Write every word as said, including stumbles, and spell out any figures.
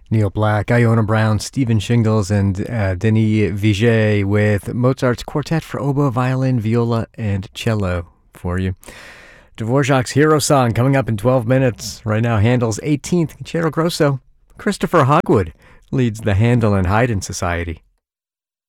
Neil Black, Iona Brown, Stephen Shingles, and uh, Denis Viget with Mozart's Quartet for Oboe, Violin, Viola, and Cello for you. Dvorak's Hero Song coming up in twelve minutes. Right now, Handel's eighteenth Concerto Grosso. Christopher Hogwood leads the Handel and Haydn Society.